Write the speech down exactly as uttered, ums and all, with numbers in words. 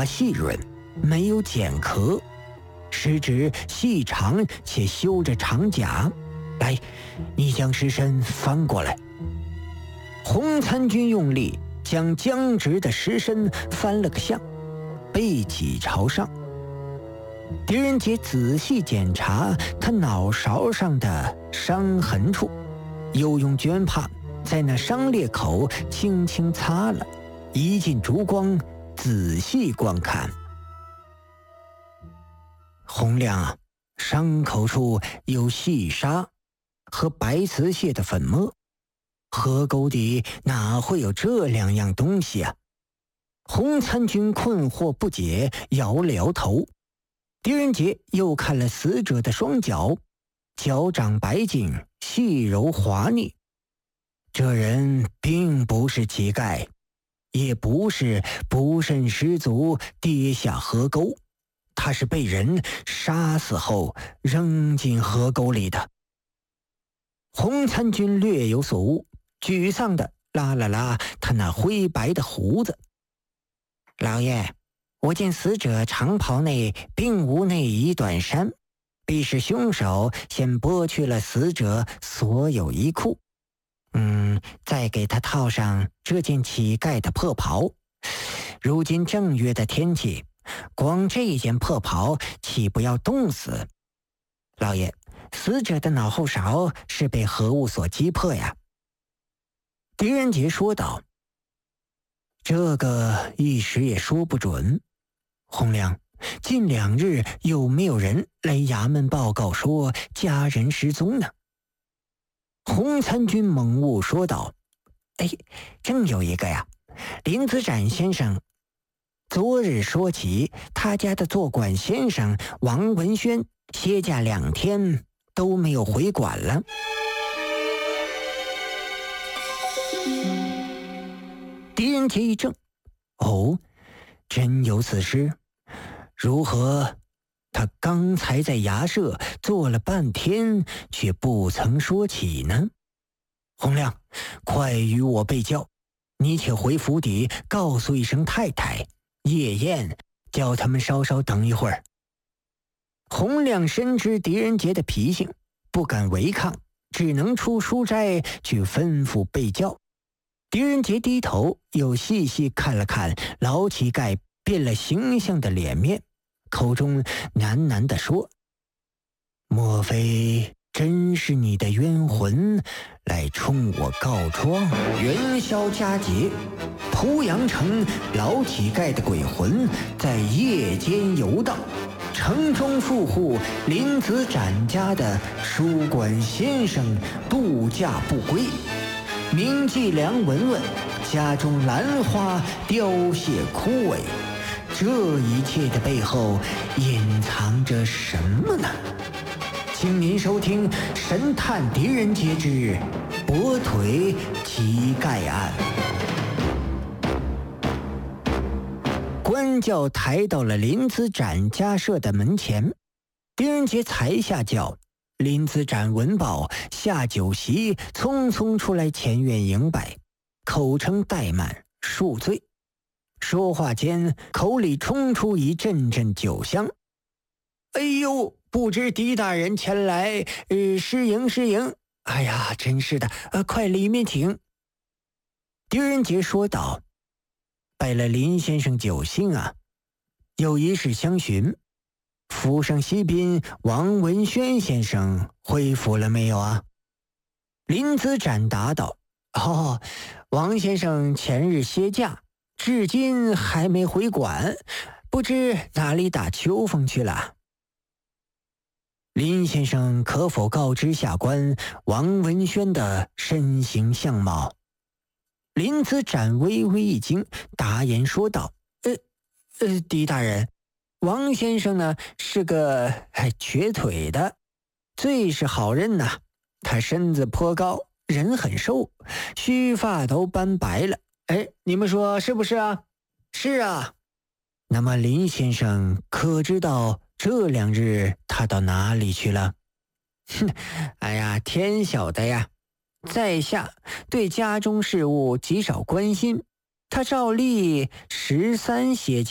滑细润，没有茧壳，食指细长且修着长甲。来，你将尸身翻过来。洪参军用力将僵直的尸身翻了个相，背脊朝上。狄仁杰仔细检查他脑勺上的伤痕处，又用绢帕在那伤裂口轻轻擦了，移进烛光仔细观看。洪亮啊，伤口处有细沙和白瓷蟹的粉末，河沟底哪会有这两样东西啊？洪参军困惑不解，摇了摇头。狄仁杰又看了死者的双脚，脚掌白净，细柔滑腻。这人并不是乞丐，也不是不慎失足跌下河沟，他是被人杀死后扔进河沟里的。洪参军略有所悟，沮丧地拉了拉他那灰白的胡子。老爷，我见死者长袍内并无内衣短衫，必是凶手先剥去了死者所有衣裤，嗯，再给他套上这件乞丐的破袍。如今正月的天气，光这件破袍岂不要冻死？老爷，死者的脑后勺是被何物所击破呀？狄仁杰说道。这个一时也说不准。洪亮，近两日有没有人来衙门报告说家人失踪呢？洪参军猛悟说道。哎，正有一个呀，林子展先生昨日说起，他家的做馆先生王文轩歇假两天都没有回馆了。狄仁杰一怔，哦，真有此事？如何他刚才在衙舍坐了半天，却不曾说起呢？洪亮，快与我备教，你且回府邸告诉一声太太，夜宴叫他们稍稍等一会儿。洪亮深知狄仁杰的脾性，不敢违抗，只能出书斋去吩咐备教。狄仁杰低头又细细看了看老乞丐变了形象的脸面，口中喃喃地说：莫非真是你的冤魂来冲我告状？元宵佳节，濮阳城老乞丐的鬼魂在夜间游荡，城中富户林子展家的书馆先生度假不归，名妓梁文文家中兰花凋谢枯萎，这一切的背后隐藏着什么呢？请您收听《神探狄仁杰之跛腿乞丐案》。官轿抬到了林子展家舍的门前，狄仁杰才下轿，林子展闻报，下酒席，匆匆出来前院迎拜，口称怠慢，恕罪。说话间，口里冲出一阵阵酒香。哎呦，不知狄大人前来，呃，失迎失迎。哎呀，真是的，呃，快里面请。狄仁杰说道：拜了林先生酒兴啊，有一事相询，府上西宾王文轩先生回府了没有啊？林子展答道：哦，王先生前日歇假，至今还没回馆，不知哪里打秋风去了。林先生可否告知下官王文轩的身形相貌？林子展微微一惊，答言说道：呃呃，狄大人，王先生呢是个还瘸腿的，最是好人呐。他身子颇高，人很瘦，须发都斑白了。哎，你们说是不是啊？是啊。那么林先生可知道这两日他到哪里去了？哼，哎呀，天晓得呀。在下对家中事务极少关心，他照例十三歇假。